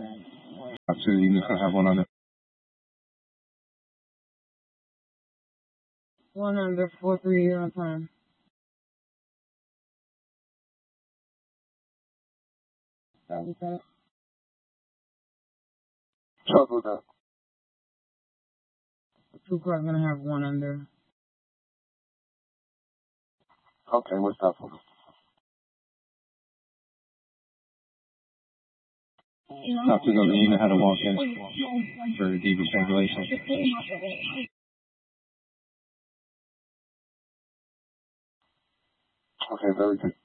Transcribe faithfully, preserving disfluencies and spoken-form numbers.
Two, you just gonna have one under. One under four three on time. That was that. Trouble with that. Two cards gonna have one under. Okay, what's that for? Top two, you know how to walk in for D V strangulation. Okay, very good.